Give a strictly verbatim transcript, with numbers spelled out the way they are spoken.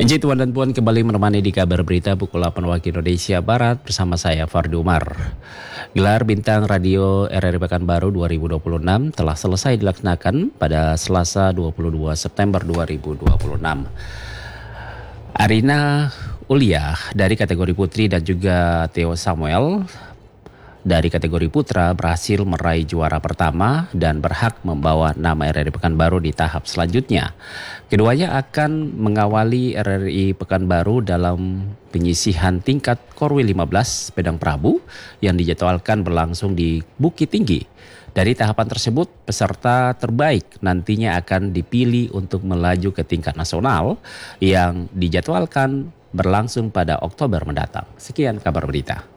Inci Tuan dan Puan kembali menemani di kabar berita pukul delapan waktu Indonesia Barat bersama saya Fardi Umar. Gelar Bintang Radio R R I Pekanbaru dua ribu dua puluh enam telah selesai dilaksanakan pada Selasa dua puluh dua September dua ribu dua puluh enam. Arina Uliah dari kategori putri dan juga Theo Samuel dari kategori putra berhasil meraih juara pertama dan berhak membawa nama R R I Pekanbaru di tahap selanjutnya. Keduanya akan mengawali R R I Pekanbaru dalam penyisihan tingkat Korwil lima belas Pedang Prabu yang dijadwalkan berlangsung di Bukit Tinggi. Dari tahapan tersebut, peserta terbaik nantinya akan dipilih untuk melaju ke tingkat nasional yang dijadwalkan berlangsung pada Oktober mendatang. Sekian kabar berita.